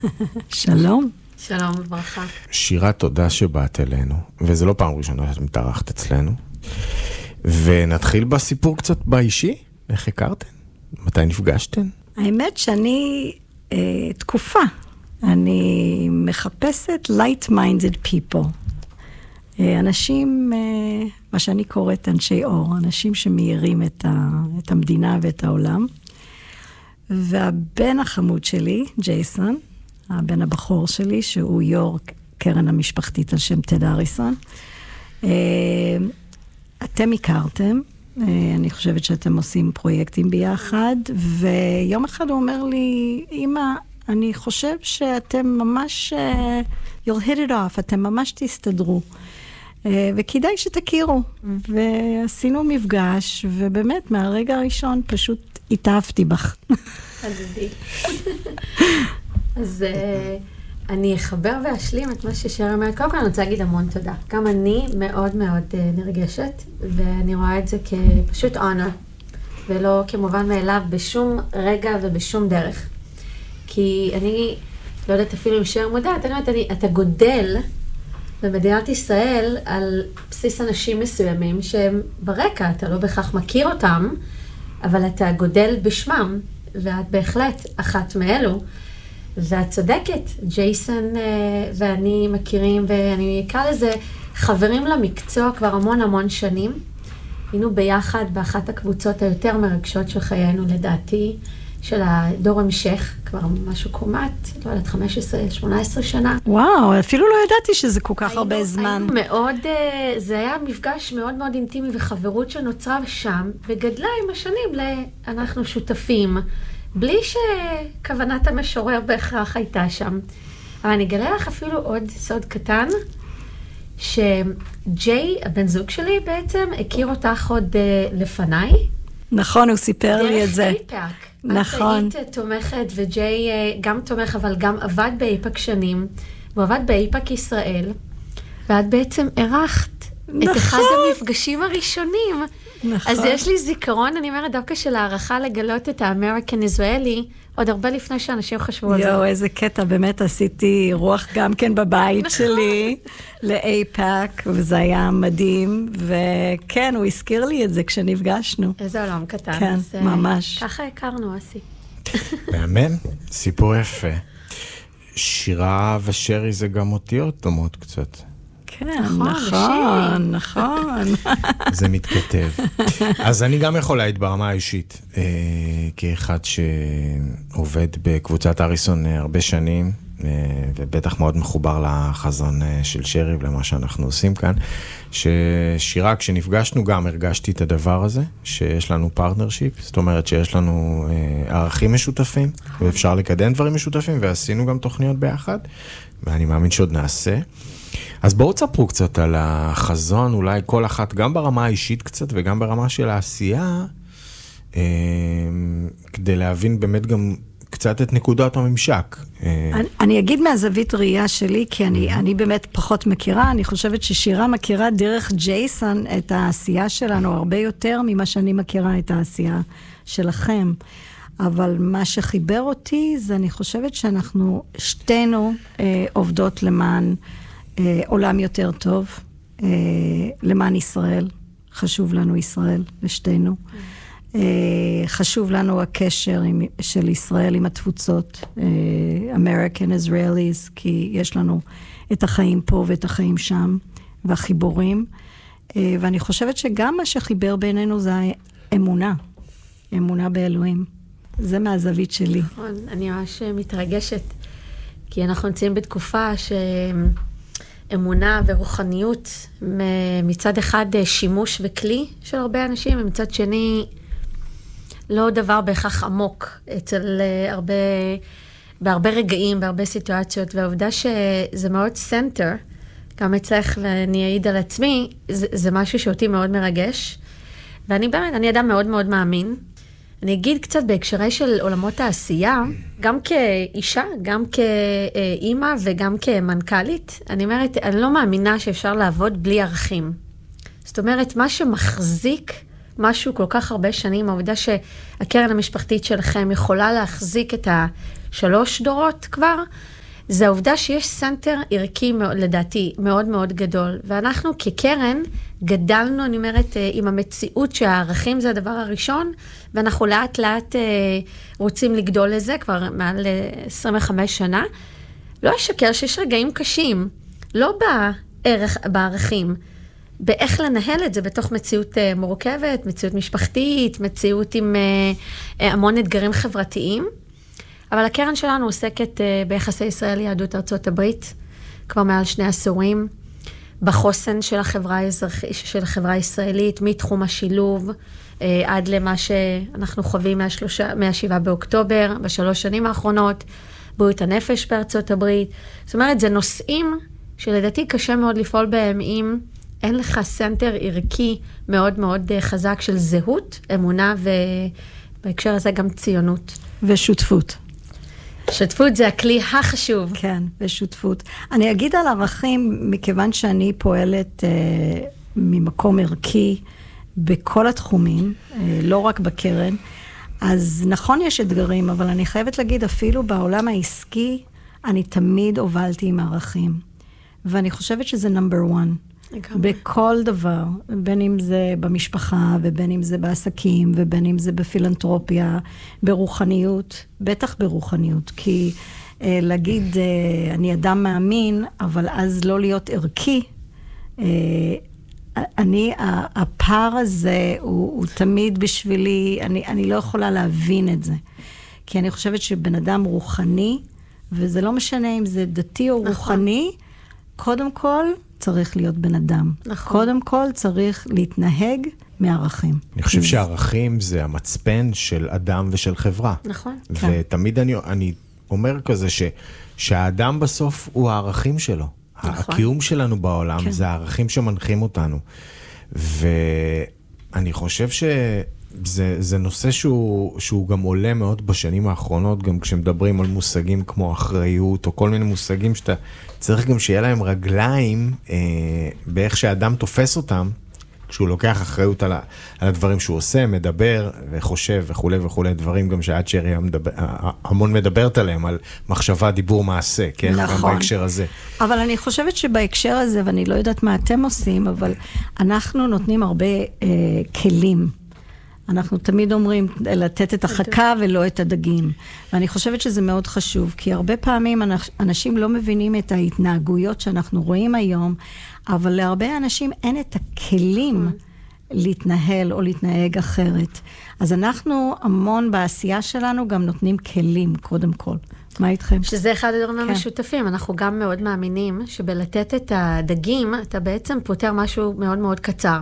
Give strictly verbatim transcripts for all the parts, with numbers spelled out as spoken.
שלום. שלום וברכה. שירה, תודה שבאת אלינו, וזה לא פעם ראשונה שאת מתארחת אצלנו. ונתחיל בסיפור קצת באישי. איך הכרתן? מתי נפגשתן? האמת שאני אה, תקופה. אני מחפשת light-minded people. אה, אנשים, אה, מה שאני קוראת אנשי אור, אנשים שמאירים את, ה, את המדינה ואת העולם. והבן החמוד שלי, ג'ייסון, הבן הבחור שלי, שהוא יו"ר קרן המשפחתית על שם טד אריסון. אתם הכרתם, אני חושבת שאתם עושים פרויקטים ביחד, ויום אחד הוא אומר לי, אמא, אני חושב שאתם ממש, you'll hit it off, אתם ממש תסתדרו. וכדאי שתכירו. ועשינו מפגש, ובאמת מהרגע הראשון פשוט התאהבתי בך. הדדי. אז אני אחבר ואשלים את מה ששירה אומרת. קודם כל אני רוצה להגיד המון תודה. גם אני מאוד מאוד נרגשת, ואני רואה את זה כפשוט honor, ולא כמובן מאליו בשום רגע ובשום דרך. כי אני לא יודעת אפילו אם שירה מודעת, אני אומרת, אתה גודל במדינת ישראל על בסיס אנשים מסוימים שהם ברקע, אתה לא בכך מכיר אותם, אבל אתה גודל בשמם, ואת בהחלט אחת מאלו. ואת צודקת, ג'ייסון ואני מכירים, ואני אקרא לזה חברים למקצוע כבר המון המון שנים. היינו ביחד באחת הקבוצות היותר מרגשות של חיינו, לדעתי, של הדור המשך, כבר משהו קומת, לא יודעת, חמש עשרה שמונה עשרה שנה. וואו, אפילו לא ידעתי שזה כל כך הרבה היינו, זמן. היינו מאוד, זה היה מפגש מאוד מאוד אינטימי וחברות שנוצרה שם, וגדלה עם השנים לאנחנו שותפים, בלי שכוונת המשורר בהכרח הייתה שם. אבל אני אגלה לך אפילו עוד סוד קטן, שג'יי, הבן זוג שלי בעצם, הכיר אותך עוד לפניי. נכון, הוא סיפר לי את זה. דרך אייפאק. נכון. את היית תומכת, וג'יי גם תומך, אבל גם עבד באייפאק שנים. הוא עבד באייפאק ישראל, ואת בעצם ערכת נכון. את אחד המפגשים הראשונים. נכון. אז יש לי זיכרון, אני אומרת, דווקא של הערכה לגלות את האמריקן ישראלי, עוד הרבה לפני שאנשים חשבו על זה. יואו, איזה קטע, באמת עשיתי רוח גם כן בבית שלי, לאייפאק, וזה היה מדהים, וכן, הוא הזכיר לי את זה כשנפגשנו. איזה עולם קטן. כן, אז, ממש. ככה הכרנו, אסי. מאמן, סיפור יפה. שירה ושרי זה גם אותיות דומות קצת. כן, נכון, נכון, נכון. זה מתכתב. אז אני גם יכול להעיד ברמה האישית, אה, כאחד שעובד בקבוצת אריסון הרבה שנים, אה, ובטח מאוד מחובר לחזון אה, של שרי ולמה שאנחנו עושים כאן, ששירה, כשנפגשנו גם הרגשתי את הדבר הזה, שיש לנו פרטנרשיפ, זאת אומרת שיש לנו אה, ערכים משותפים, ואפשר לקדם דברים משותפים, ועשינו גם תוכניות ביחד, ואני מאמין שעוד נעשה. אז בואו תספרו קצת על החזון, אולי כל אחת, גם ברמה האישית קצת, וגם ברמה של העשייה, אה, כדי להבין באמת גם קצת את נקודת הממשק. אה... אני, אני אגיד מהזווית ראייה שלי, כי אני, אני באמת פחות מכירה, אני חושבת ששירה מכירה דרך ג'ייסון את העשייה שלנו הרבה יותר ממה שאני מכירה את העשייה שלכם. אבל מה שחיבר אותי זה אני חושבת שאנחנו שתינו אה, עובדות למען אה, עולם יותר טוב, אה, למען ישראל. חשוב לנו ישראל, לשתינו. אה, חשוב לנו הקשר עם, של ישראל עם התפוצות, אה, American Israelis, כי יש לנו את החיים פה ואת החיים שם, והחיבורים. אה, ואני חושבת שגם מה שחיבר בינינו זה האמונה, אמונה באלוהים. זה מהזווית שלי. נכון, אני ממש מתרגשת, כי אנחנו נמצאים בתקופה שאמונה ורוחניות, מצד אחד שימוש וכלי של הרבה אנשים, ומצד שני לא דבר בהכרח עמוק אצל הרבה, בהרבה רגעים, בהרבה סיטואציות, והעובדה שזה מאוד סנטר, גם אצלך ואני אעיד על עצמי, זה, זה משהו שאותי מאוד מרגש, ואני באמת, אני אדם מאוד מאוד מאמין, אני אגיד קצת בהקשרי של עולמות העשייה, גם כאישה, גם כאימא וגם כמנכ"לית. אני אומרת, אני לא מאמינה שאפשר לעבוד בלי ערכים. זאת אומרת, מה שמחזיק משהו כל כך הרבה שנים, העובדה שהקרן המשפחתית שלכם יכולה להחזיק את שלוש דורות כבר, זה העובדה שיש סנטר ערכי, לדעתי, מאוד מאוד גדול. ואנחנו כקרן גדלנו, אני אומרת, עם המציאות שהערכים זה הדבר הראשון, ואנחנו לאט לאט רוצים לגדול לזה, כבר מעל עשרים וחמש שנה. לא אשקר שיש רגעים קשים, לא בערך, בערכים, באיך לנהל את זה בתוך מציאות מורכבת, מציאות משפחתית, מציאות עם המון אתגרים חברתיים. אבל הקרן שלנו עוסקת ביחסי ישראל-יהדות ארצות הברית, כבר מעל שני עשורים, בחוסן של החברה, האזרח... של החברה הישראלית, מתחום השילוב, עד למה שאנחנו חווים מהשלושה, מהשבעה באוקטובר, בשלוש שנים האחרונות, בריאות הנפש בארצות הברית. זאת אומרת, זה נושאים שלדעתי קשה מאוד לפעול בהם אם אין לך סנטר ערכי מאוד מאוד חזק של זהות, אמונה ובהקשר הזה גם ציונות. ושותפות. שותפות זה הכלי החשוב. כן, ושותפות. אני אגיד על ערכים, מכיוון שאני פועלת אה, ממקום ערכי בכל התחומים, אה, לא רק בקרן, אז נכון יש אתגרים, אבל אני חייבת להגיד, אפילו בעולם העסקי, אני תמיד הובלתי עם ערכים. ואני חושבת שזה number one. בכל דבר, בין אם זה במשפחה, ובין אם זה בעסקים, ובין אם זה בפילנטרופיה, ברוחניות, בטח ברוחניות, כי אה, להגיד, אה, אני אדם מאמין, אבל אז לא להיות ערכי, אה, אני, הפער הזה הוא, הוא תמיד בשבילי, אני, אני לא יכולה להבין את זה, כי אני חושבת שבן אדם רוחני, וזה לא משנה אם זה דתי או נכון. רוחני, קודם כל, צריך להיות בן אדם. נכון. קודם כל צריך להתנהג מערכים. אני חושב שערכים זה המצפן של אדם ושל חברה. נכון. ותמיד אני, אני אומר כזה ש, שהאדם בסוף הוא הערכים שלו. נכון. הקיום שלנו בעולם כן. זה הערכים שמנחים אותנו. ואני חושב שזה זה נושא שהוא, שהוא גם עולה מאוד בשנים האחרונות, גם כשמדברים על מושגים כמו אחריות, או כל מיני מושגים שאתה צריך גם שיהיה להם רגליים אה, באיך שהאדם תופס אותם, כשהוא לוקח אחריות על, ה, על הדברים שהוא עושה, מדבר וחושב וכו' וכו', דברים גם שעד שרי מדבר, המון מדברת עליהם, על מחשבה, דיבור, מעשה, כן? נכון. גם בהקשר הזה. אבל אני חושבת שבהקשר הזה, ואני לא יודעת מה אתם עושים, אבל אנחנו נותנים הרבה אה, כלים. אנחנו תמיד אומרים לתת את החכה ולא את הדגים. ואני חושבת שזה מאוד חשוב, כי הרבה פעמים אנשים לא מבינים את ההתנהגויות שאנחנו רואים היום, אבל להרבה אנשים אין את הכלים להתנהל או להתנהג אחרת. אז אנחנו המון בעשייה שלנו גם נותנים כלים, קודם כל. מה איתכם? שזה אחד הדברים כן. המשותפים. אנחנו גם מאוד מאמינים שבלתת את הדגים, אתה בעצם פותר משהו מאוד מאוד קצר.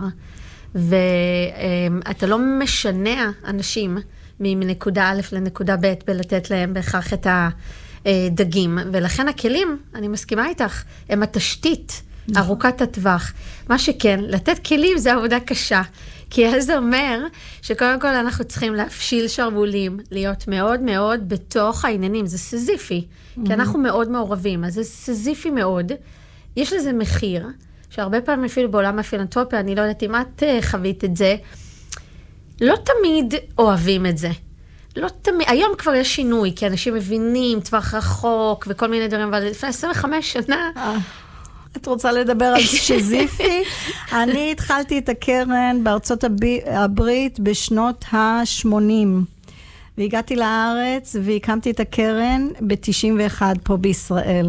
ואתה לא משנע אנשים מנקודה א' לנקודה ב' בלתת להם בהכרח את הדגים. ולכן הכלים, אני מסכימה איתך, הם התשתית, ארוכת הטווח. מה שכן, לתת כלים זה עבודה קשה. כי אז זה אומר שקודם כל אנחנו צריכים להפשיל שרבולים, להיות מאוד מאוד בתוך העניינים. זה סזיפי, כי אנחנו מאוד מעורבים, אז זה סזיפי מאוד. יש לזה מחיר. שהרבה פעמים אפילו בעולם הפילנטרופיה, אני לא יודעת אם את חווית את זה, לא תמיד אוהבים את זה. לא תמיד, היום כבר יש שינוי, כי אנשים מבינים טווח רחוק וכל מיני דברים, אבל לפני עשרים וחמש שנה... את רוצה לדבר על שזיפי? אני התחלתי את הקרן בארצות הברית בשנות ה-שמונים, והגעתי לארץ והקמתי את הקרן ב-תשעים ואחת פה בישראל.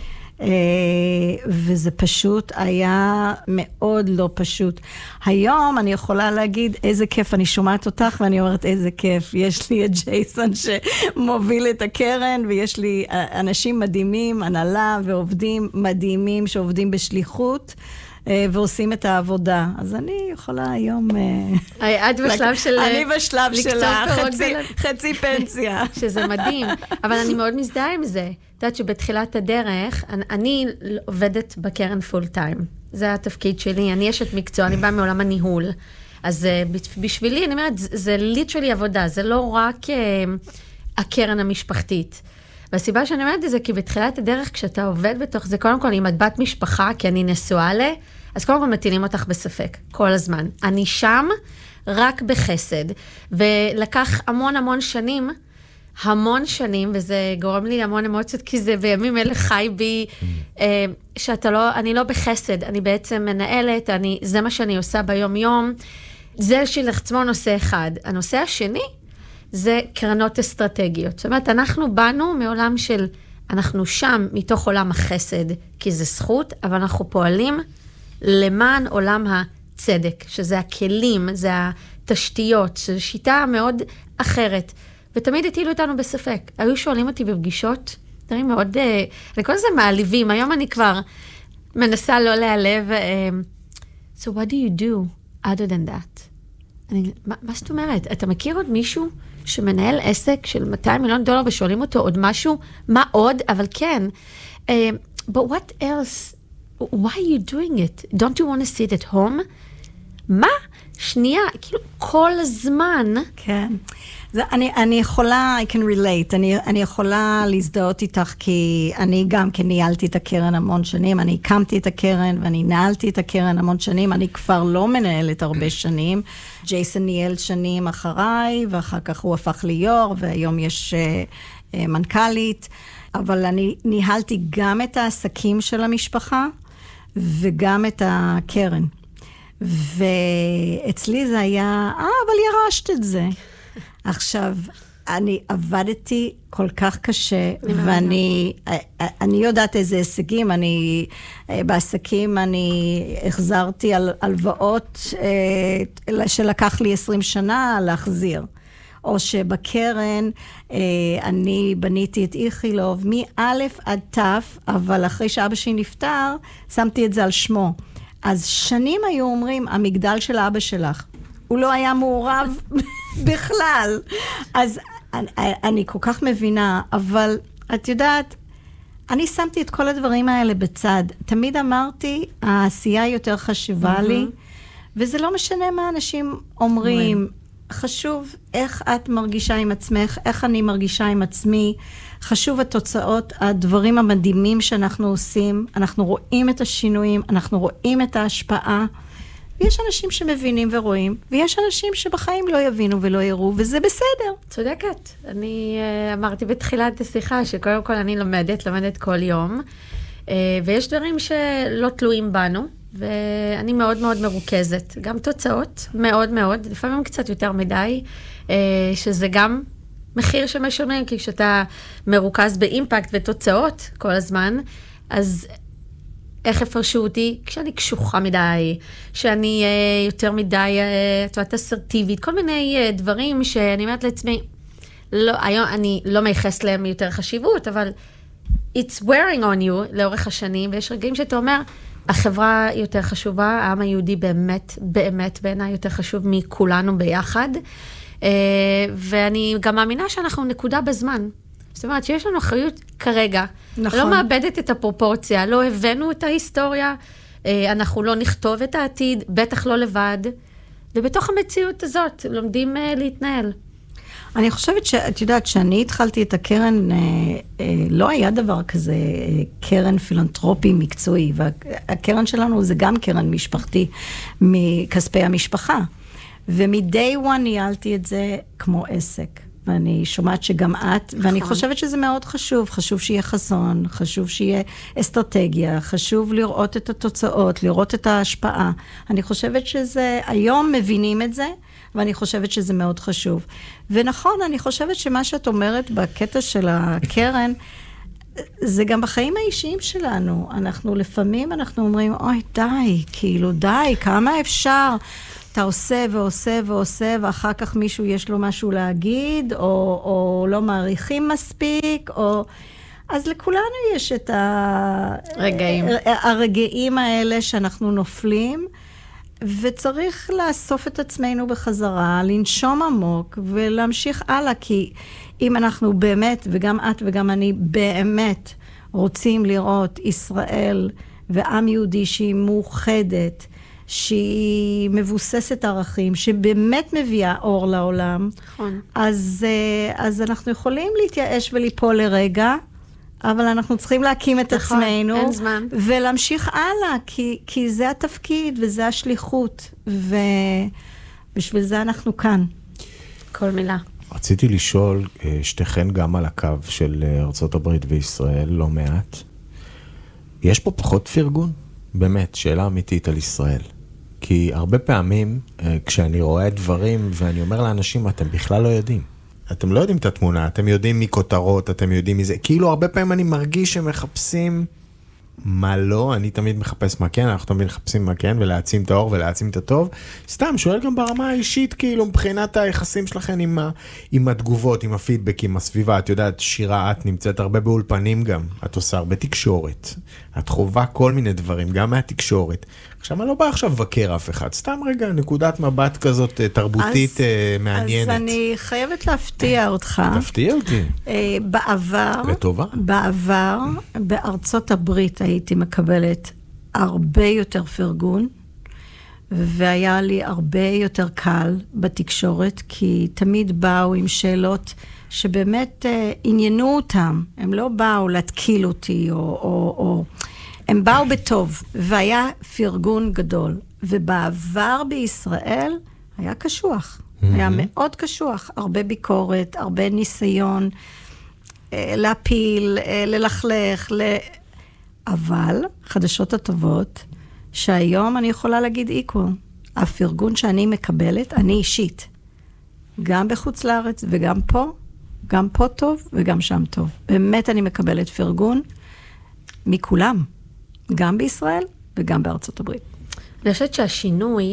וזה פשוט היה מאוד לא פשוט. היום אני יכולה להגיד איזה כיף, אני שומעת אותך ואני אומרת איזה כיף. יש לי את ג'ייסון שמוביל את הקרן, ויש לי אנשים מדהימים, הנהלה ועובדים מדהימים שעובדים בשליחות, ועושים את העבודה. אז אני יכולה היום... את בשלב של... אני בשלב של חצי פנסיה. שזה מדהים. אבל אני מאוד מזדהה עם זה. את יודעת שבתחילת הדרך, אני עובדת בקרן פול טיים. זה התפקיד שלי. אני אשת מקצוע, אני באה מעולם הניהול. אז בשבילי, אני אומרת, זה ליטרלי עבודה. זה לא רק הקרן המשפחתית. והסיבה שאני אומרת את זה, כי בתחילת הדרך, כשאתה עובד בתוך זה, קודם כל, אם את בת משפחה, כי אני נשואה לה, אז קודם כל מטילים אותך בספק, כל הזמן. אני שם רק בחסד, ולקח המון המון שנים, המון שנים, וזה גורם לי המון אמוציות, כי זה בימים אלה חי בי, שאתה לא, אני לא בחסד, אני בעצם מנהלת, אני, זה מה שאני עושה ביום יום, זה שלעצמו נושא אחד. הנושא השני, זה קרנות אסטרטגיות. זאת אומרת, אנחנו באנו מעולם של, אנחנו שם מתוך עולם החסד, כי זה זכות, אבל אנחנו פועלים למען עולם הצדק, שזה הכלים, זה התשתיות, שזו שיטה מאוד אחרת. ותמיד הטילו אותנו בספק. היו שואלים אותי בפגישות, דברים מאוד, אני כל זה מעליבים, היום אני כבר מנסה לא להיעלב, so what do you do other than that? אני, מה, מה זאת אומרת? אתה מכיר עוד מישהו שמנהל עסק של מאתיים מיליון דולר ושואלים אותו עוד משהו? מה עוד? אבל כן. Uh, but what else? Why are you doing it? Don't you want to sit at home? מה? שנייה, כאילו כל הזמן. כן. זה, אני, אני יכולה, I can relate, אני, אני יכולה להזדהות איתך, כי אני גם כן ניהלתי את הקרן המון שנים, אני הקמתי את הקרן ואני נהלתי את הקרן המון שנים, אני כבר לא מנהלת הרבה שנים, ג'ייסון ניהל שנים אחריי, ואחר כך הוא הפך ליו"ר, והיום יש uh, uh, מנכ"לית, אבל אני ניהלתי גם את העסקים של המשפחה, וגם את הקרן. ואצלי זה היה, אה, אבל ירשת את זה. עכשיו, אני עבדתי כל כך קשה, ואני אני יודעת איזה הישגים, אני, בעסקים אני החזרתי על הלוואות שלקח לי עשרים שנה להחזיר. או שבקרן אני בניתי את איכילוב מאלף עד תף, אבל אחרי שאבא שלי נפטר, שמתי את זה על שמו. אז שנים היו אומרים, המגדל של אבא שלך, הוא לא היה מעורב בכלל. אז אני, אני כל כך מבינה, אבל את יודעת, אני שמתי את כל הדברים האלה בצד. תמיד אמרתי, העשייה יותר חשובה mm-hmm. לי, וזה לא משנה מה אנשים אומרים. חשוב איך את מרגישה עם עצמך, איך אני מרגישה עם עצמי. חשוב התוצאות, הדברים המדהימים שאנחנו עושים. אנחנו רואים את השינויים, אנחנו רואים את ההשפעה. ויש אנשים שמבינים ורואים, ויש אנשים שבחיים לא יבינו ולא יראו, וזה בסדר. צודקת. אני uh, אמרתי בתחילת השיחה, שקודם כל אני לומדת, לומדת כל יום, uh, ויש דברים שלא תלויים בנו, ואני מאוד מאוד מרוכזת. גם תוצאות, מאוד מאוד, לפעמים קצת יותר מדי, uh, שזה גם מחיר שמשלמים, כי כשאתה מרוכז באימפקט ותוצאות כל הזמן, אז איך הפרשו אותי? כשאני קשוחה מדי, שאני uh, יותר מדי, את יודעת, אסרטיבית, כל מיני uh, דברים שאני אומרת לעצמי, לא, היום אני לא מייחס להם יותר חשיבות, אבל it's wearing on you לאורך השנים, ויש רגעים שאתה אומר, החברה יותר חשובה, העם היהודי באמת, באמת בעיניי יותר חשוב מכולנו ביחד, uh, ואני גם מאמינה שאנחנו נקודה בזמן. זאת אומרת שיש לנו אחריות כרגע, נכון. לא מאבדת את הפרופורציה, לא הבאנו את ההיסטוריה, אנחנו לא נכתוב את העתיד, בטח לא לבד, ובתוך המציאות הזאת לומדים להתנהל. אני חושבת שאת יודעת, שאני התחלתי את הקרן, לא היה דבר כזה קרן פילנטרופי מקצועי, והקרן שלנו זה גם קרן משפחתי מכספי המשפחה, ומ-day one ניהלתי את זה כמו עסק. ואני שומעת שגם את, ואני חושבת שזה מאוד חשוב, חשוב שיהיה חזון, חשוב שיהיה אסטרטגיה, חשוב לראות את התוצאות, לראות את ההשפעה. אני חושבת שזה, היום מבינים את זה, ואני חושבת שזה מאוד חשוב. ונכון, אני חושבת שמה שאת אומרת בקטע של הקרן, זה גם בחיים האישיים שלנו. אנחנו לפעמים, אנחנו אומרים, אוי, די, כאילו, די, כמה אפשר? אתה עושה ועושה ועושה, ואחר כך מישהו יש לו משהו להגיד, או, או לא מעריכים מספיק, או... אז לכולנו יש את הרגעים. הרגעים האלה שאנחנו נופלים, וצריך לאסוף את עצמנו בחזרה, לנשום עמוק, ולהמשיך הלאה, כי אם אנחנו באמת, וגם את וגם אני, באמת רוצים לראות ישראל ועם יהודי שהיא מאוחדת, שהיא מבוססת ערכים, שבאמת מביאה אור לעולם, נכון. אז, אז אנחנו יכולים להתייאש וליפול לרגע, אבל אנחנו צריכים להקים את נכון, עצמנו, אין זמן. ולהמשיך הלאה, כי, כי זה התפקיד וזה השליחות, ובשביל זה אנחנו כאן. כל מילה. רציתי לשאול, שתכן גם על הקו של ארצות הברית וישראל, לא מעט. יש פה פחות פרגון? באמת, שאלה אמיתית על ישראל. כי הרבה פעמים, כשאני רואה דברים, ואני אומר לאנשים, אתם בכלל לא יודעים. אתם לא יודעים את התמונה, אתם יודעים מכותרות, אתם יודעים מזה. כאילו, הרבה פעמים אני מרגיש שמחפשים מה לא, אני תמיד מחפש מה כן, אנחנו תמיד מחפשים מה כן, ולהעצים את האור ולהעצים את הטוב. סתם, שואל גם ברמה האישית, כאילו, מבחינת היחסים שלכם עם, ה, עם התגובות, עם הפידבק, עם הסביבה. את יודעת, שירה, את נמצאת הרבה באולפנים גם, את עושה הרבה תקשורת. את חובה כל מיני דברים, גם מהתקשורת. עכשיו, אני לא בא עכשיו לבקר אף אחד, סתם רגע, נקודת מבט כזאת תרבותית אז, מעניינת. אז אני חייבת להפתיע אותך. תפתיע אותי. בעבר, לטובה. בעבר, בארצות הברית הייתי מקבלת הרבה יותר פרגון, והיה לי הרבה יותר קל בתקשורת, כי תמיד באו עם שאלות שבאמת עניינו אותם. הם לא באו להתקיל אותי או... או, או הם באו בטוב, והיה פרגון גדול. ובעבר בישראל היה קשוח. Mm-hmm. היה מאוד קשוח. הרבה ביקורת, הרבה ניסיון אה, להפיל, אה, ללכלך. ל... אבל חדשות הטובות, שהיום אני יכולה להגיד איקוול. הפרגון שאני מקבלת, אני אישית. גם בחוץ לארץ וגם פה. גם פה טוב וגם שם טוב. באמת אני מקבלת פרגון מכולם. גם בישראל וגם בארצות הברית. אני חושבת שהשינוי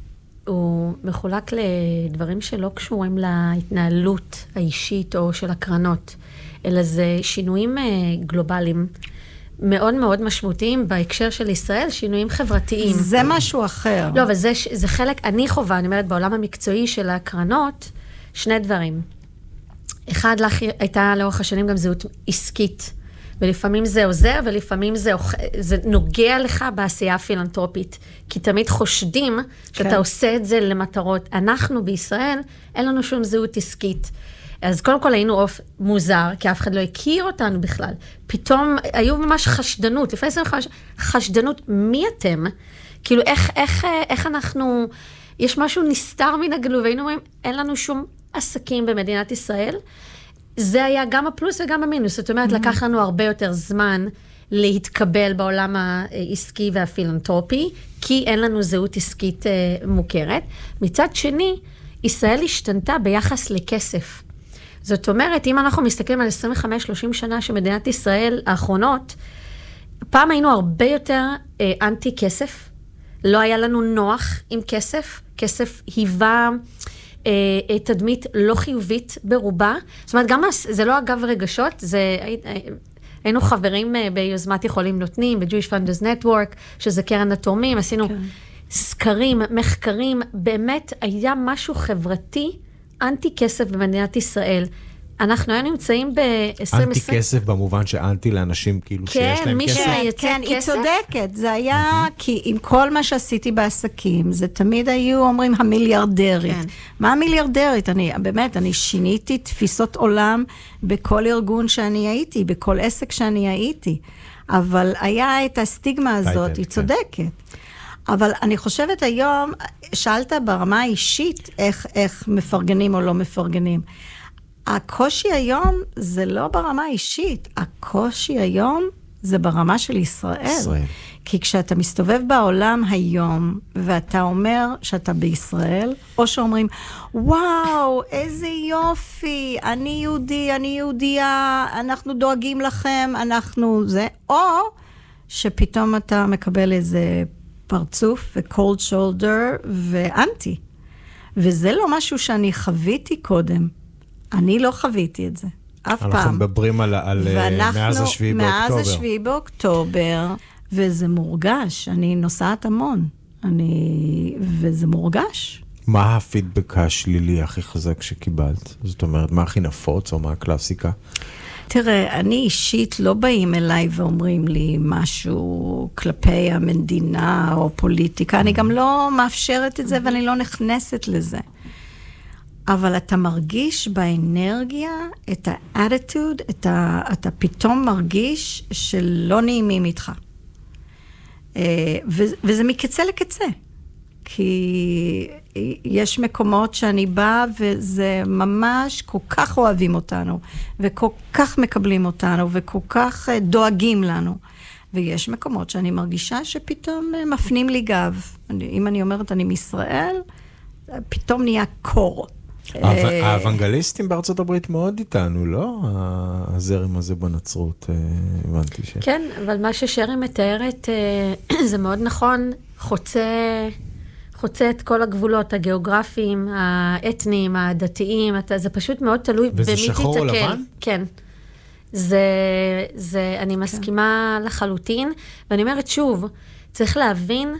הוא מחולק לדברים שלא קשורים להתנהלות האישית או של הקרנות, אלא זה שינויים גלובליים מאוד מאוד משמעותיים בהקשר של ישראל, שינויים חברתיים. זה משהו אחר. לא, אבל זה, זה חלק, אני חובה, אני אומרת, בעולם המקצועי של הקרנות, שני דברים. אחד, לך הייתה לאורך השנים גם זהות עסקית, ולפעמים זה עוזר, ולפעמים זה, זה נוגע לך בעשייה הפילנטרופית. כי תמיד חושדים שאתה כן. עושה את זה למטרות. אנחנו בישראל, אין לנו שום זהות עסקית. אז קודם כל היינו אוף מוזר, כי אף אחד לא הכיר אותנו בכלל. פתאום היו ממש חשדנות, לפני עשרים וחמש, חשדנות, מי אתם? כאילו איך, איך, איך אנחנו, יש משהו נסתר מן הגלוי, והיינו אומרים, אין לנו שום עסקים במדינת ישראל, זה היה גם הפלוס וגם המינוס. זאת אומרת, mm-hmm. לקח לנו הרבה יותר זמן להתקבל בעולם העסקי והפילנטרופי, כי אין לנו זהות עסקית uh, מוכרת. מצד שני, ישראל השתנתה ביחס לכסף. זאת אומרת, אם אנחנו מסתכלים על עשרים וחמש שלושים שנה של מדינת ישראל האחרונות, פעם היינו הרבה יותר uh, אנטי כסף. לא היה לנו נוח עם כסף. כסף היווה... תדמית לא חיובית ברובה. זאת אומרת, גם זה לא אגב רגשות, זה, היינו חברים ביוזמת יכולים נותנים, ב-Jewish Funders Network, שזה קרן התורמים, עשינו כן. סקרים, מחקרים, באמת היה משהו חברתי, אנטי כסף במדינת ישראל. אנחנו היינו נמצאים ב-עשרים עשרים. אנטי כסף במובן שאנטי לאנשים כאילו שיש להם כסף. כן, כן, היא צודקת. זה היה, כי עם כל מה שעשיתי בעסקים, זה תמיד היו אומרים המיליארדרית. מה המיליארדרית? אני, באמת, אני שיניתי תפיסות עולם בכל ארגון שאני הייתי, בכל עסק שאני הייתי. אבל היה את הסטיגמה הזאת, היא צודקת. אבל אני חושבת היום, שאלת ברמה האישית איך, איך מפרגנים או לא מפרגנים. הקושי היום זה לא ברמה אישית, הקושי היום זה ברמה של ישראל. ישראל. כי כשאתה מסתובב בעולם היום, ואתה אומר שאתה בישראל, או שאומרים, וואו, איזה יופי, אני יהודי, אני יהודייה, אנחנו דואגים לכם, אנחנו זה, או שפתאום אתה מקבל איזה פרצוף ו-cold shoulder ואנטי. וזה לא משהו שאני חוויתי קודם. אני לא חוויתי את זה, אף פעם. אנחנו מדברים על, על מאז השביעי באוקטובר. מאז השביעי באוקטובר, וזה מורגש, אני נוסעת המון, אני, וזה מורגש. מה הפידבק השלילי הכי חזק שקיבלת? זאת אומרת, מה הכי נפוץ או מה הקלאסיקה? תראה, אני אישית לא באים אליי ואומרים לי משהו כלפי המדינה או פוליטיקה, אני גם לא מאפשרת את זה ואני לא נכנסת לזה. אבל אתה מרגיש באנרגיה את האטיטוד, את ה, אתה פתאום מרגיש שלא נעימים איתך. וזה מקצה לקצה. כי יש מקומות שאני באה, וזה ממש כל כך אוהבים אותנו, וכל כך מקבלים אותנו, וכל כך דואגים לנו. ויש מקומות שאני מרגישה שפתאום מפנים לי גב. אני, אם אני אומרת, אני מישראל, פתאום נהיה קור. האוונגליסטים בארצות הברית מאוד איתנו, לא? הזרם הזה בנצרות, הבנתי ש... כן, אבל מה ששרי מתארת, זה מאוד נכון, חוצה, חוצה את כל הגבולות הגיאוגרפיים, האתניים, הדתיים, זה פשוט מאוד תלוי במי תתקל. וזה שחור או לבן? כן. זה, זה, אני מסכימה כן. לחלוטין, ואני אומרת שוב, צריך להבין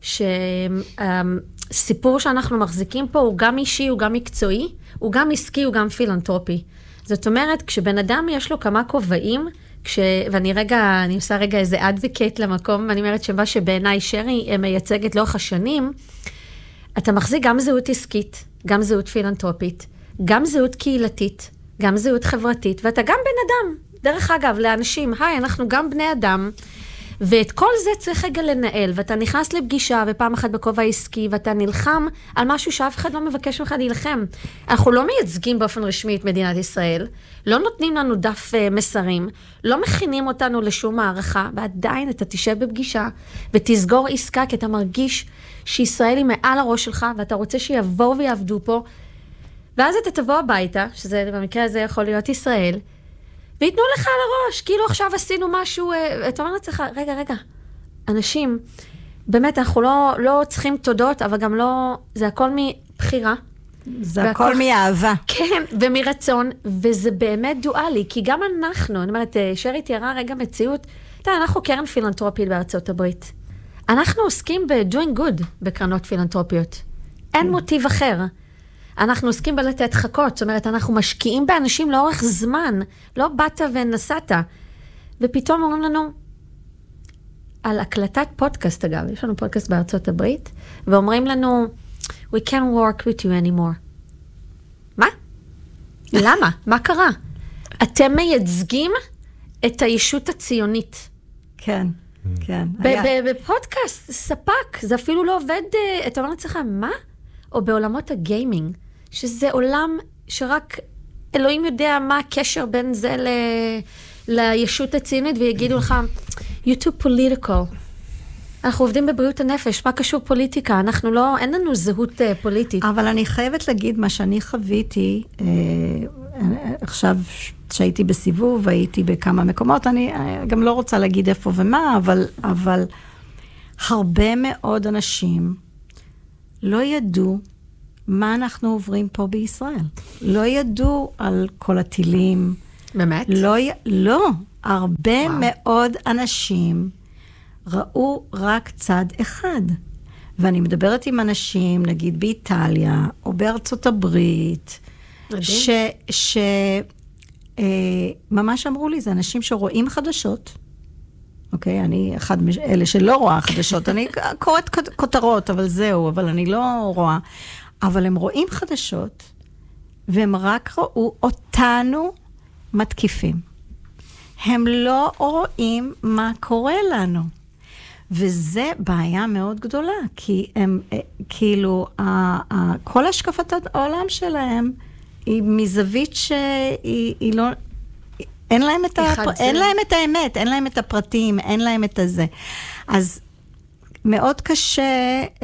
שהסיפור שאנחנו מחזיקים פה הוא גם אישי, הוא גם מקצועי, הוא גם עסקי, הוא גם פילנטרופי. זאת אומרת, כשבן אדם יש לו כמה כובעים, כש, ואני רגע, אני עושה רגע איזה אדביקט למקום, אני אומרת שמה שבעיניי שרי מייצגת לאורך השנים, אתה מחזיק גם זהות עסקית, גם זהות פילנטרופית, גם זהות קהילתית, גם זהות חברתית, ואתה גם בן אדם. דרך אגב, לאנשים, היי, אנחנו גם בני אדם, ואת כל זה צריך רגע לנהל, ואתה נכנס לפגישה, ופעם אחת בכובע עסקי, ואתה נלחם על משהו שאף אחד לא מבקש ממך להילחם. אנחנו לא מייצגים באופן רשמי את מדינת ישראל, לא נותנים לנו דף uh, מסרים, לא מכינים אותנו לשום מערכה, ועדיין אתה תשב בפגישה, ותסגור עסקה, כי אתה מרגיש שישראל היא מעל הראש שלך, ואתה רוצה שיבואו ויעבדו פה, ואז אתה תבוא הביתה, שזה במקרה הזה יכול להיות ישראל, ויתנו לך על הראש, כאילו עכשיו עשינו משהו, אתה אומר לעצמך, רגע, רגע, אנשים, באמת, אנחנו לא, לא צריכים תודות, אבל גם לא, זה הכל מבחירה. זה והכל, הכל מאהבה. כן, ומרצון, וזה באמת דואלי, כי גם אנחנו, אני אומרת, שרי תיארה רגע מציאות, אתה, אנחנו קרן פילנטרופית בארצות הברית. אנחנו עוסקים ב-doing good בקרנות פילנטרופיות. אין מוטיב אחר. אנחנו עוסקים בלתת חכות, זאת אומרת, אנחנו משקיעים באנשים לאורך זמן, לא באת ונסעת. ופתאום אומרים לנו, על הקלטת פודקאסט אגב, יש לנו פודקאסט בארצות הברית, ואומרים לנו, we can't work with you anymore. מה? למה? מה קרה? אתם מייצגים את הישות הציונית. כן, כן. בפודקאסט, ספק, זה אפילו לא עובד, אתה אומר לצלך, מה? או בעולמות הגיימינג, שזה עולם שרק אלוהים יודע מה הקשר בין זה ל... לישות הציונית, ויגידו לך, you too political. אנחנו עובדים בבריאות הנפש, מה קשור פוליטיקה? אנחנו לא, אין לנו זהות uh, פוליטית. אבל אני חייבת להגיד מה שאני חוויתי, אה, עכשיו שהייתי בסיבוב, הייתי בכמה מקומות, אני גם לא רוצה להגיד איפה ומה, אבל, אבל הרבה מאוד אנשים לא ידעו מה אנחנו עוברים פה בישראל. לא ידעו על כל הטילים. באמת? לא, לא. הרבה וואו. מאוד אנשים ראו רק צד אחד. ואני מדברת עם אנשים, נגיד באיטליה, או בארצות הברית, ש... ש אה, ממש אמרו לי, זה אנשים שרואים חדשות, אוקיי, אני אחד מאלה שלא רואה חדשות, אני קוראת כותרות, אבל זהו, אבל אני לא רואה. אבל הם רואים חדשות, והם רק ראו אותנו מתקיפים. הם לא רואים מה קורה לנו. וזה בעיה מאוד גדולה, כי הם, כאילו, כל השקפת העולם שלהם, היא מזווית שהיא היא לא... אין להם, את ה... אין להם את האמת, אין להם את הפרטים, אין להם את הזה. אז מאוד קשה אה,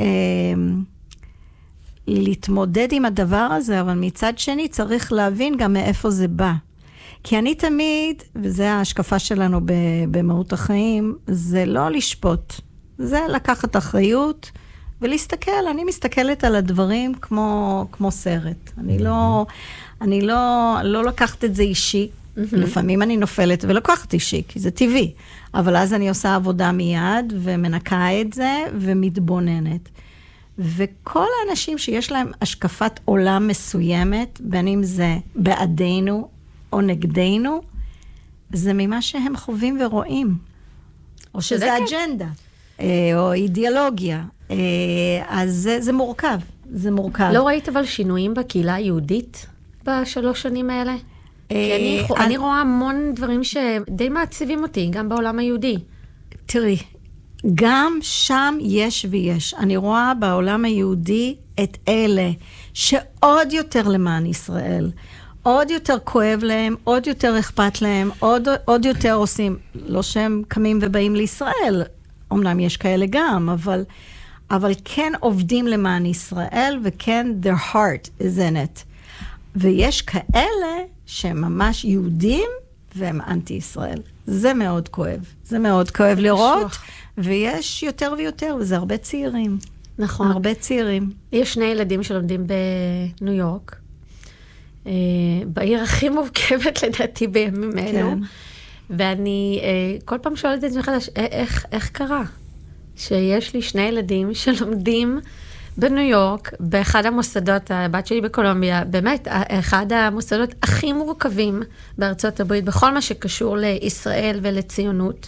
להתמודד עם הדבר הזה, אבל מצד שני צריך להבין גם מאיפה זה בא. כי אני תמיד, וזה ההשקפה שלנו במהות החיים, זה לא לשפוט. זה לקחת אחריות ולהסתכל. אני מסתכלת על הדברים כמו, כמו סרט. אני לא, אני לא, לא לקחת את זה אישי. לפעמים אני נופלת ולוקחת אישי, כי זה טבעי. אבל אז אני עושה עבודה מיד ומנקה את זה ומתבוננת. וכל האנשים שיש להם השקפת עולם מסוימת, בין אם זה בעדינו או נגדנו, זה ממה שהם חווים ורואים. או שזה אג'נדה, או אידיאולוגיה. אז זה, זה מורכב, זה מורכב. לא ראית אבל שינויים בקהילה היהודית בשלוש שנים האלה? כי אני, אני רואה המון דברים שדי מעציבים אותי, גם בעולם היהודי. תראי, גם שם יש ויש. אני רואה בעולם היהודי את אלה שעוד יותר למען ישראל, עוד יותר כואב להם, עוד יותר אכפת להם, עוד, עוד יותר עושים, לא שהם קמים ובאים לישראל, אמנם יש כאלה גם, אבל, אבל כן עובדים למען ישראל, וכן their heart is in it. ויש כאלה שהם ממש יהודים, והם אנטי ישראל. זה מאוד כואב. זה מאוד כואב לראות, ויש יותר ויותר, וזה הרבה צעירים. נכון. הרבה צעירים. יש שני ילדים שלומדים בניו יורק, בעיר הכי מורכבת לדעתי בימים אלו, ואני כל פעם שואלת את זה מחדש, איך, איך קרה? שיש לי שני ילדים שלומדים בניו יורק, באחד המוסדות, הבת שלי בקולומביה, באמת, אחד המוסדות הכי מורכבים בארצות הברית, בכל מה שקשור לישראל ולציונות.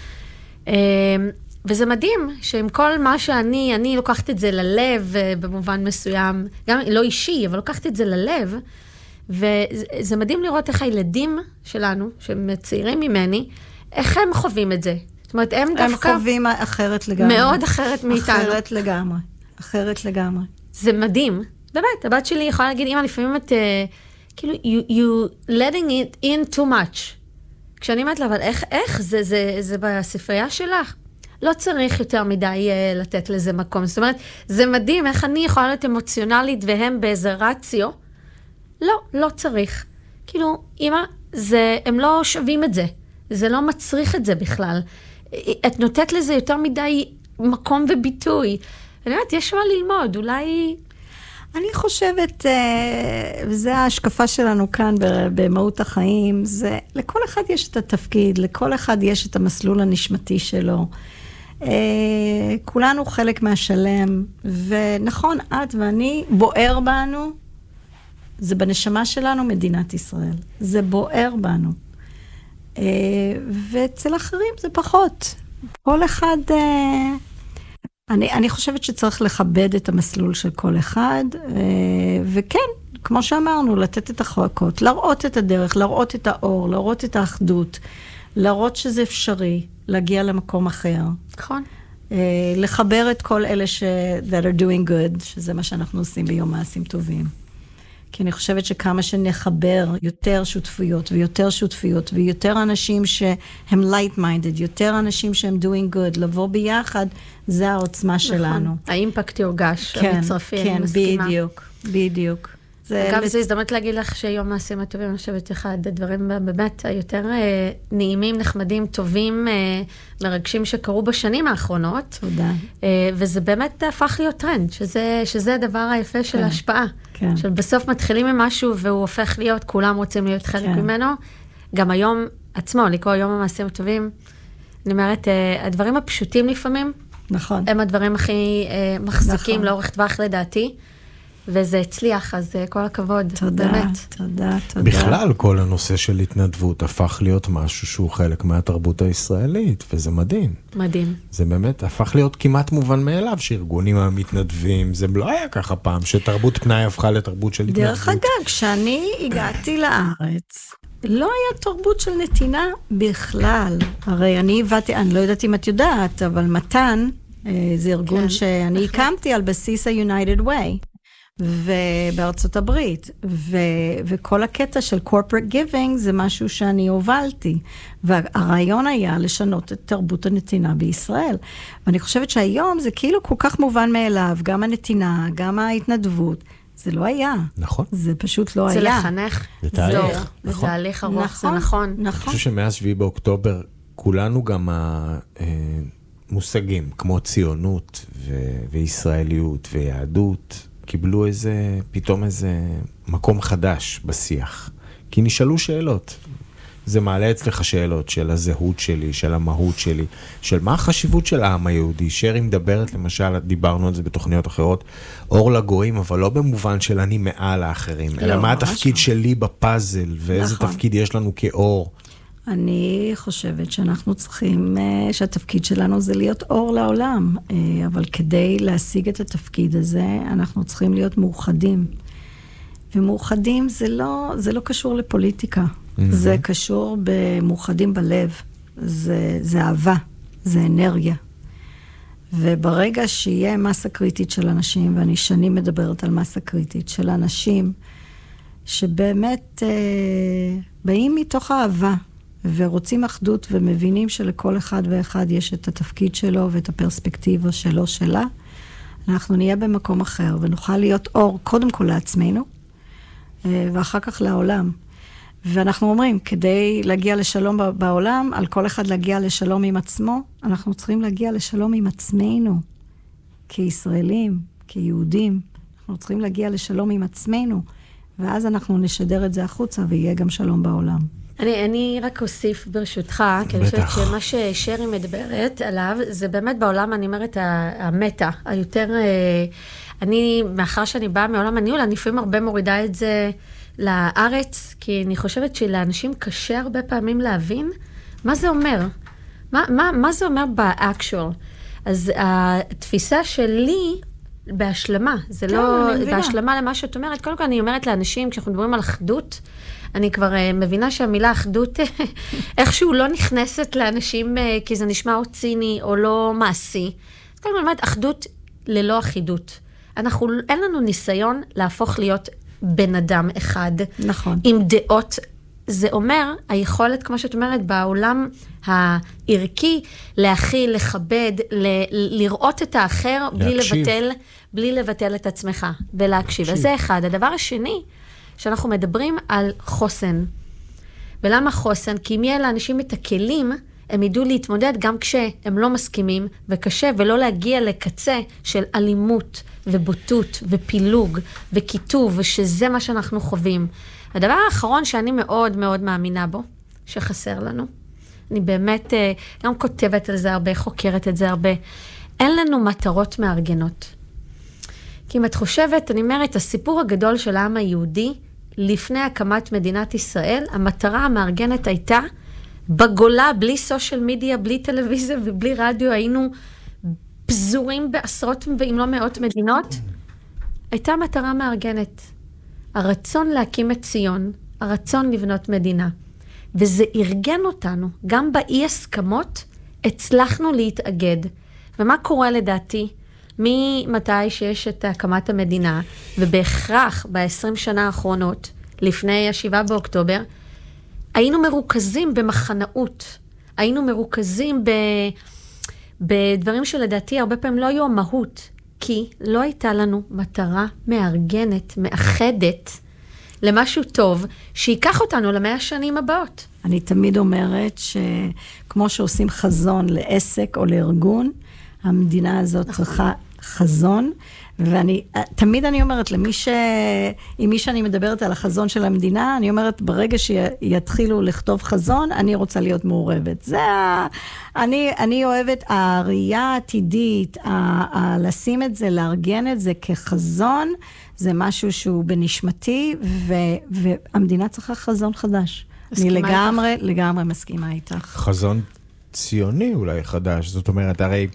וזה מדהים שעם כל מה שאני, אני לוקחת את זה ללב במובן מסוים, גם לא אישי, אבל לוקחת את זה ללב, וזה מדהים לראות איך הילדים שלנו, שהם צעירים ממני, איך הם חווים את זה. זאת אומרת, הם דווקא... הם חווים אחרת לגמרי. מאוד אחרת מאיתנו. אחרת לגמרי. אחרת לגמרי. זה מדהים. באמת, הבת שלי יכולה להגיד, אמא, לפעמים את, כאילו, you, you letting it in too much. כשאני אומרת לה, אבל איך, איך? זה, זה, זה בספרייה שלך. לא צריך יותר מדי uh, לתת לזה מקום. זאת אומרת, זה מדהים איך אני יכולה להיות אמוציונלית והם באיזה רציו. לא, לא צריך. כאילו, אמא, זה, הם לא שווים את זה. זה לא מצריך את זה בכלל. את נותנת לזה יותר מדי מקום וביטוי. אני אומרת, יש מה ללמוד, אולי... אני חושבת, וזו ההשקפה שלנו כאן במהות החיים, זה לכל אחד יש את התפקיד, לכל אחד יש את המסלול הנשמתי שלו. כולנו חלק מהשלם, ונכון, את ואני, בוער בנו, זה בנשמה שלנו מדינת ישראל. זה בוער בנו. ואצל אחרים זה פחות. כל אחד... אני, אני חושבת שצריך לכבד את המסלול של כל אחד, וכן, כמו שאמרנו, לתת את החלקות, להראות את הדרך, להראות את האור, להראות את האחדות, להראות שזה אפשרי, להגיע למקום אחר. נכון. לחבר את כל אלה ש... that are doing good, שזה מה שאנחנו עושים ביום מעשים טובים. כי אני חושבת שכמה שנחבר יותר שותפויות ויותר שותפויות ויותר אנשים שהם light-minded, יותר אנשים שהם doing good, לבוא ביחד, זה העוצמה שלנו. האימפקט יורגש, המצרפי, אני מסכימה. כן, בדיוק, בדיוק. אגב, זו הזדמנות להגיד לך שיום מעשים הטובים, אני חושבת אחד הדברים באמת היותר נעימים, נחמדים, טובים, מרגשים שקרו בשנים האחרונות. תודה. וזה באמת הפך להיות טרנד, שזה, שזה הדבר היפה של ההשפעה. כן. שבסוף מתחילים עם משהו והוא הופך להיות, כולם רוצים להיות חלק ממנו. גם היום עצמו, לקרוא יום המעשים הטובים, אני אומרת, הדברים הפשוטים לפעמים, נכון. הם הדברים הכי מחזיקים לאורך טווח לדעתי. וזה הצליח, אז כל הכבוד, תודה, באמת. תודה, תודה. בכלל, כל הנושא של התנדבות הפך להיות משהו שהוא חלק מהתרבות הישראלית, וזה מדהים. מדהים. זה באמת הפך להיות כמעט מובן מאליו, שארגונים המתנדבים, זה לא היה ככה פעם, שתרבות פנאי הפכה לתרבות של התנדבות. דרך אגב, כשאני הגעתי לארץ, לא היה תרבות של נתינה בכלל. הרי אני הבאתי, אני לא יודעת אם את יודעת, אבל מתן, זה ארגון כן, שאני נכון. הקמתי על בסיס ה-United Way. ובארצות הברית, ו- וכל הקטע של corporate giving זה משהו שאני הובלתי, והרעיון היה לשנות את תרבות הנתינה בישראל, ואני חושבת שהיום זה כאילו כל כך מובן מאליו, גם הנתינה, גם ההתנדבות, זה לא היה. נכון. זה פשוט לא זה היה. זה לחנך. זה תהליך. זה נכון. תהליך ארוך, נכון, זה נכון. נכון. אני חושב שמאז שביעי באוקטובר, כולנו גם המושגים, כמו ציונות ו- וישראליות ויהדות, קיבלו איזה, פתאום איזה מקום חדש בשיח. כי נשאלו שאלות. זה מעלה אצלך שאלות של הזהות שלי, של המהות שלי, של מה החשיבות של העם היהודי. שרי מדברת, למשל, דיברנו על זה בתוכניות אחרות, אור לגויים, אבל לא במובן של אני מעל האחרים, לא, אלא מה התפקיד משהו. שלי בפאזל, ואיזה נכון. תפקיד יש לנו כאור. אני חושבת שאנחנו צריכים, שהתפקיד שלנו זה להיות אור לעולם, אבל כדי להשיג את התפקיד הזה, אנחנו צריכים להיות מאוחדים. ומאוחדים זה לא, זה לא קשור לפוליטיקה, mm-hmm. זה קשור במאוחדים בלב, זה, זה אהבה, זה אנרגיה. וברגע שיהיה מסה קריטית של אנשים, ואני שנים מדברת על מסה קריטית של אנשים, שבאמת אה, באים מתוך אהבה, ורוצים אחדות, ומבינים שלכל אחד ואחד יש את התפקיד שלו, ואת הפרספקטיבה שלו שלה, אנחנו נהיה במקום אחר, ונוכל להיות אור קודם כל לעצמנו, אה, ואחר כך לעולם. ואנחנו אומרים, כדי להגיע לשלום בעולם, על כל אחד להגיע לשלום עם עצמו, אנחנו צריכים להגיע לשלום עם עצמנו, כישראלים, כיהודים. אנחנו צריכים להגיע לשלום עם עצמנו, ואז אנחנו נשדר את זה החוצה, ויהיה גם שלום בעולם. אני, אני רק אוסיף ברשותך, כי אני חושבת שמה ששרי מדברת עליו, זה באמת בעולם, אני אומרת, המטה, היותר, אני, מאחר שאני באה מעולם הניהול, אני לפעמים הרבה מורידה את זה לארץ, כי אני חושבת שלאנשים קשה הרבה פעמים להבין מה זה אומר. מה, מה, מה זה אומר באקשואל? אז התפיסה שלי בהשלמה, זה כן, לא, בהשלמה למה שאת אומרת, קודם כל אני אומרת לאנשים, כשאנחנו מדברים על אחדות, אני כבר uh, מבינה שהמילה אחדות איכשהו לא נכנסת לאנשים, uh, כי זה נשמע או ציני או לא מעשי. אז קודם כל אומרת, אחדות ללא אחידות. אנחנו, אין לנו ניסיון להפוך להיות בן אדם אחד. נכון. עם דעות. זה אומר, היכולת, כמו שאת אומרת, בעולם הערכי, להכיל, לכבד, ל- לראות את האחר, בלי לבטל, בלי לבטל את עצמך, ולהקשיב. אז זה אחד. הדבר השני, שאנחנו מדברים על חוסן. ולמה חוסן? כי אם יהיה לאנשים את הכלים, הם ידעו להתמודד גם כשהם לא מסכימים, וקשה, ולא להגיע לקצה של אלימות, ובוטות, ופילוג, וכיתוב, ושזה מה שאנחנו חווים. הדבר האחרון שאני מאוד מאוד מאמינה בו, שחסר לנו, אני באמת גם כותבת על זה הרבה, חוקרת את זה הרבה, אין לנו מטרות מארגנות. כי אם את חושבת, אני אומרת, הסיפור הגדול של העם היהודי, לפני הקמת מדינת ישראל, המטרה המארגנת הייתה, בגולה, בלי סושיאל מדיה, בלי טלוויזיה ובלי רדיו, היינו פזורים בעשרות ואם לא מאות מדינות, הייתה מטרה מארגנת. הרצון להקים את ציון, הרצון לבנות מדינה. וזה ארגן אותנו, גם באי הסכמות, הצלחנו להתאגד. ומה קורה לדעתי? ממתי שיש את הקמת המדינה, ובהכרח ב-עשרים שנה האחרונות, לפני השבעה באוקטובר, היינו מרוכזים במחנאות, היינו מרוכזים ב... בדברים שלדעתי הרבה פעמים לא היו המהות, כי לא הייתה לנו מטרה מארגנת, מאחדת, למשהו טוב, שיקח אותנו למאה השנים הבאות. אני תמיד אומרת שכמו שעושים חזון לעסק או לארגון, המדינה הזאת צריכה חזון, ואני, תמיד אני אומרת, למי ש... עם מי שאני מדברת על החזון של המדינה, אני אומרת, ברגע שיתחילו לכתוב חזון, אני רוצה להיות מעורבת. זה ה... אני, אני אוהבת, הראייה העתידית, ה... ה... לשים את זה, לארגן את זה כחזון, זה משהו שהוא בנשמתי, ו... והמדינה צריכה חזון חדש. אני לגמרי, איתך. לגמרי מסכימה איתך. חזון ציוני אולי חדש, זאת אומרת, הרי...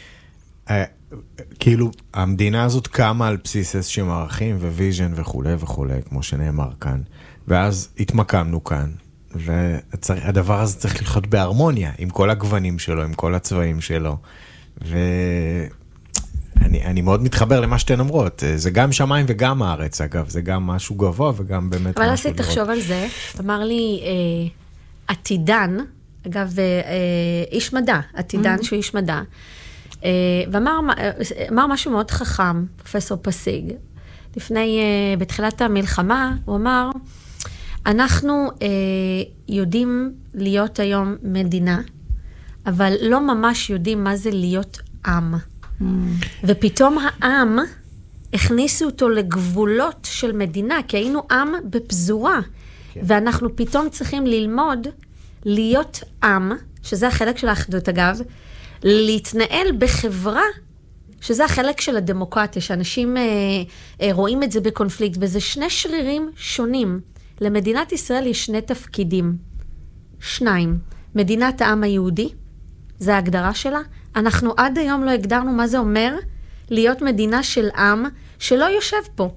כאילו, המדינה הזאת קמה על בסיס איזשהם ערכים וויז'ן וכו' וכו', כמו שנאמר כאן, ואז התמקמנו כאן, והדבר הזה צריך לחיות בהרמוניה, עם כל הגוונים שלו, עם כל הצבעים שלו, ואני אני מאוד מתחבר למה שאתן אומרות, זה גם שמיים וגם הארץ, אגב, זה גם משהו גבוה וגם באמת אבל עשית תחשוב על זה, אמר לי, אה, עתידן, אגב, אה, איש מדע, עתידן mm-hmm. שהוא איש מדע, ואמר אמר משהו מאוד חכם, פרופסור פסיג, לפני, בתחילת המלחמה, הוא אמר, אנחנו יודעים להיות היום מדינה, אבל לא ממש יודעים מה זה להיות עם. Mm. ופתאום העם, הכניסו אותו לגבולות של מדינה, כי היינו עם בפזורה, okay. ואנחנו פתאום צריכים ללמוד להיות עם, שזה החלק של האחדות אגב, להתנהל בחברה, שזה החלק של הדמוקרטיה, שאנשים אה, אה, רואים את זה בקונפליקט, וזה שני שרירים שונים. למדינת ישראל יש שני תפקידים. שניים, מדינת העם היהודי, זה ההגדרה שלה. אנחנו עד היום לא הגדרנו מה זה אומר להיות מדינה של עם שלא יושב פה.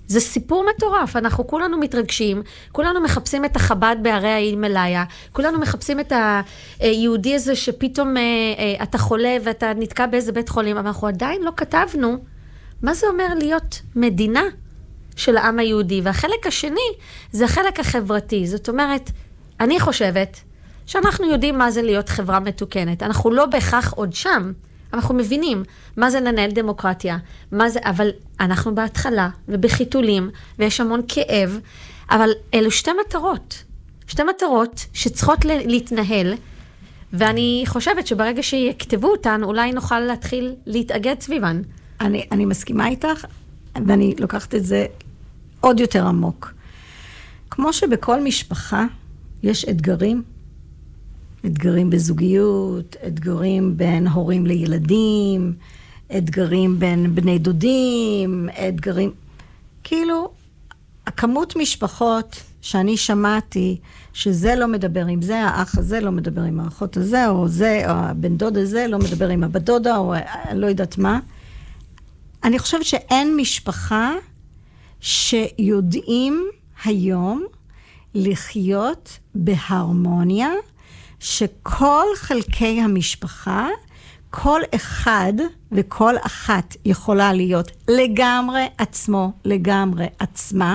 זה סיפור מטורף, אנחנו כולנו מתרגשים, כולנו מחפשים את החב"ד בערי ההימלאיה, כולנו מחפשים את היהודי הזה שפתאום אתה חולה ואתה נתקע באיזה בית חולים, אבל אנחנו עדיין לא כתבנו מה זה אומר להיות מדינה של העם היהודי. והחלק השני זה החלק החברתי. זאת אומרת, אני חושבת שאנחנו יודעים מה זה להיות חברה מתוקנת. אנחנו לא בהכרח עוד שם. אנחנו מבינים מה זה לנהל דמוקרטיה, מה זה, אבל אנחנו בהתחלה ובחיתולים, ויש המון כאב, אבל אלו שתי מטרות. שתי מטרות שצריכות להתנהל, ואני חושבת שברגע שיכתבו אותן, אולי נוכל להתחיל להתאגד סביבן. אני, אני מסכימה איתך, ואני לוקחת את זה עוד יותר עמוק. כמו שבכל משפחה יש אתגרים, אתגרים בזוגיות, אתגרים בין הורים לילדים, אתגרים בין בני דודים, אתגרים... כאילו, הכמות משפחות שאני שמעתי, שזה לא מדבר עם זה, האח הזה לא מדבר עם האחות הזה, או זה, או הבן דוד הזה לא מדבר עם הבת דודה, או לא יודעת מה. אני חושבת שאין משפחה שיודעים היום לחיות בהרמוניה, שכל חלקי המשפחה, כל אחד וכל אחת יכולה להיות לגמרי עצמו, לגמרי עצמה,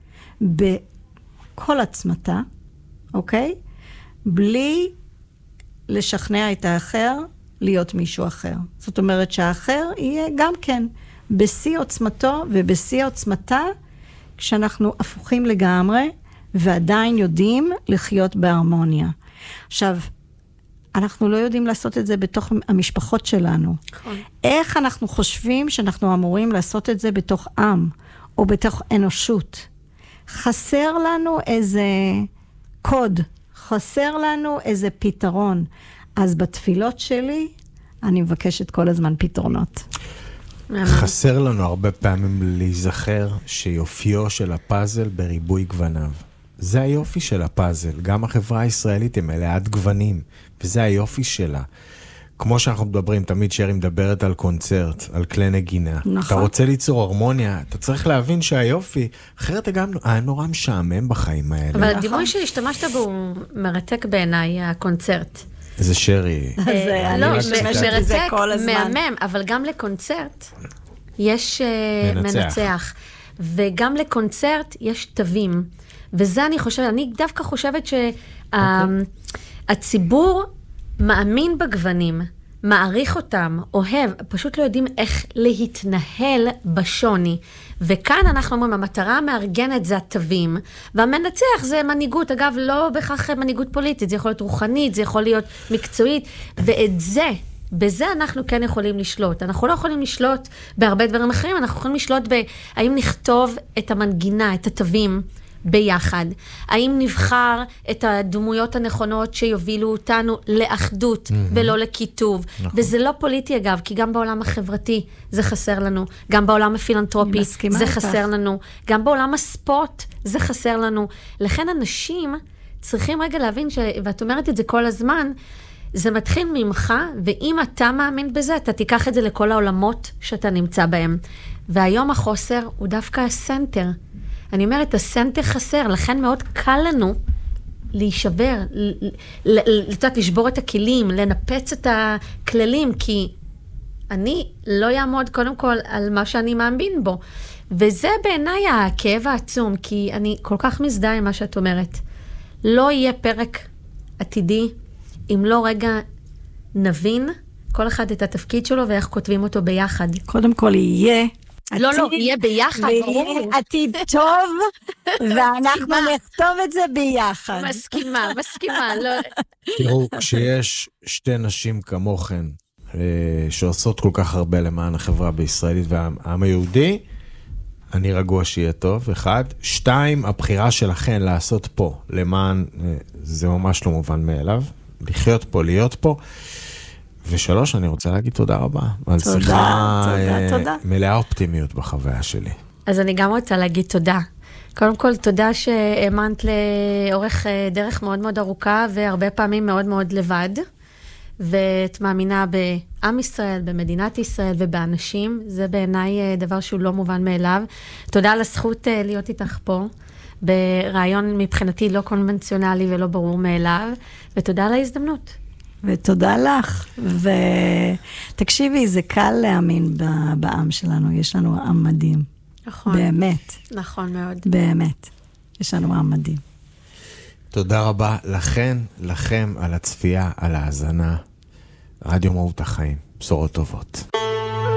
בכל עצמתה, אוקיי? בלי לשכנע את האחר להיות מישהו אחר. זאת אומרת שהאחר יהיה גם כן בשיא עוצמתו ובשיא עוצמתה, כשאנחנו הפוכים לגמרי ועדיין יודעים לחיות בהרמוניה. עכשיו, אנחנו לא יודעים לעשות את זה בתוך המשפחות שלנו. נכון. איך אנחנו חושבים שאנחנו אמורים לעשות את זה בתוך עם, או בתוך אנושות? חסר לנו איזה קוד, חסר לנו איזה פתרון. אז בתפילות שלי, אני מבקשת כל הזמן פתרונות. חסר לנו הרבה פעמים להיזכר שיופיו של הפאזל בריבוי גווניו. זה היופי של הפאזל. גם החברה הישראלית היא מלאת גוונים, וזה היופי שלה. כמו שאנחנו מדברים, תמיד שרי מדברת על קונצרט, על כלי נגינה. נכון. אתה רוצה ליצור הרמוניה, אתה צריך להבין שהיופי, אחרת גם היה נורא משעמם בחיים האלה. אבל הדימוי שהשתמשת בו הוא מרתק בעיניי, הקונצרט. זה שרי. לא, מרתק, מהמם, אבל גם לקונצרט יש מנצח. וגם לקונצרט יש תווים. וזה אני חושבת, אני דווקא חושבת שהציבור מאמין בגוונים, מעריך אותם, אוהב, פשוט לא יודעים איך להתנהל בשוני. וכאן אנחנו אומרים, המטרה המארגנת זה התווים, והמנצח זה מנהיגות, אגב, לא בכך מנהיגות פוליטית, זה יכול להיות רוחנית, זה יכול להיות מקצועית, ואת זה, בזה אנחנו כן יכולים לשלוט. אנחנו לא יכולים לשלוט בהרבה דברים אחרים, אנחנו יכולים לשלוט בהאם נכתוב את המנגינה, את התווים, ביחד. האם נבחר את הדמויות הנכונות שיובילו אותנו לאחדות mm-hmm. ולא לכיתוב. נכון. וזה לא פוליטי אגב, כי גם בעולם החברתי זה חסר לנו, גם בעולם הפילנטרופי זה חסר לך. לנו, גם בעולם הספורט זה חסר לנו. לכן אנשים צריכים רגע להבין, ש... ואת אומרת את זה כל הזמן, זה מתחיל ממך, ואם אתה מאמין בזה, אתה תיקח את זה לכל העולמות שאתה נמצא בהם. והיום החוסר הוא דווקא הסנטר. אני אומרת, הסנטר חסר, לכן מאוד קל לנו להישבר, לתת לשבור את הכלים, לנפץ את הכללים, כי אני לא יעמוד קודם כל על מה שאני מאמין בו. וזה בעיניי הכאב העצום, כי אני כל כך מזדהה עם מה שאת אומרת. לא יהיה פרק עתידי, אם לא רגע נבין כל אחד את התפקיד שלו ואיך כותבים אותו ביחד. קודם כל יהיה לא, לא, יהיה ביחד, ויהיה עתיד טוב, ואנחנו נכתוב את זה ביחד. מסכימה, מסכימה. תראו, כשיש שתי נשים כמוכן, שעושות כל כך הרבה למען החברה בישראלית והעם היהודי, אני רגוע שיהיה טוב, אחד. שתיים, הבחירה שלכן לעשות פה, למען, זה ממש לא מובן מאליו, לחיות פה, להיות פה. ושלוש, אני רוצה להגיד תודה רבה. על תודה, שיחה תודה, תודה. מלאה אופטימיות בחוויה שלי. אז אני גם רוצה להגיד תודה. קודם כל, תודה שהאמנת לאורך דרך מאוד מאוד ארוכה, והרבה פעמים מאוד מאוד לבד. ואת מאמינה בעם ישראל, במדינת ישראל ובאנשים. זה בעיניי דבר שהוא לא מובן מאליו. תודה על הזכות להיות איתך פה, ברעיון מבחינתי לא קונבנציונלי ולא ברור מאליו, ותודה על ההזדמנות. ותודה לך, ותקשיבי, זה קל להאמין בעם שלנו, יש לנו עם מדהים. נכון. באמת. נכון מאוד. באמת. יש לנו עם מדהים. תודה רבה לכן, לכם, על הצפייה, על ההאזנה. רדיו מהות החיים. בשורות טובות.